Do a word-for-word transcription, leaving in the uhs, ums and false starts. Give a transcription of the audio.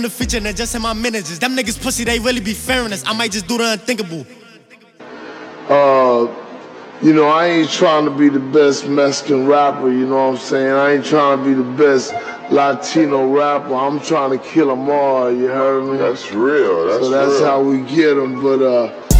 The feature and just in my managers. Them niggas pussy, they really be fearing us. I might just do the unthinkable. Uh, you know, I ain't trying to be the best Mexican rapper, you know what I'm saying? I ain't trying to be the best Latino rapper. I'm trying to kill them all, you heard me? That's real, that's real. So that's real. How we get them, but uh,